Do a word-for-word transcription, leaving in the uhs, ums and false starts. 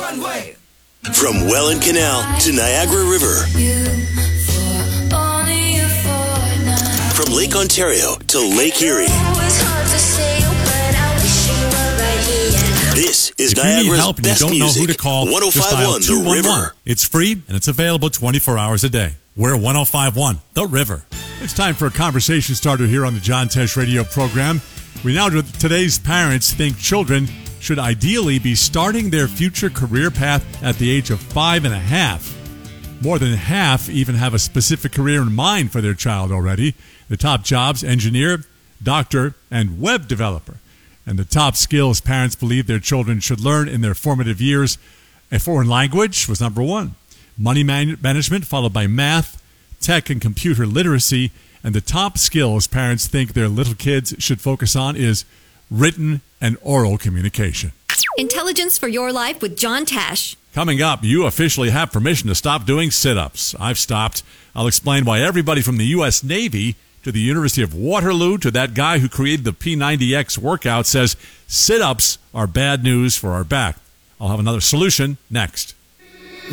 runway. From Welland Canal to Niagara River. From Lake Ontario to Lake Erie. This is if Niagara's you need help and best you don't music. know who to call, one oh just five dial one two The one one. River. It's free and it's available twenty-four hours a day. We're one oh five one The River. It's time for a conversation starter here on the John Tesh radio program. We now, today's parents think children should ideally be starting their future career path at the age of five and a half. More than half even have a specific career in mind for their child already. The top jobs, engineer, doctor, and web developer. And the top skills parents believe their children should learn in their formative years. A foreign language was number one. Money man- management, followed by math, tech, and computer literacy. And the top skills parents think their little kids should focus on is written and oral communication. Intelligence for your life with John Tesh. Coming up, you officially have permission to stop doing sit-ups. I've stopped. I'll explain why everybody from the U S Navy to the University of Waterloo to that guy who created the P ninety X workout says sit-ups are bad news for our back. I'll have another solution next.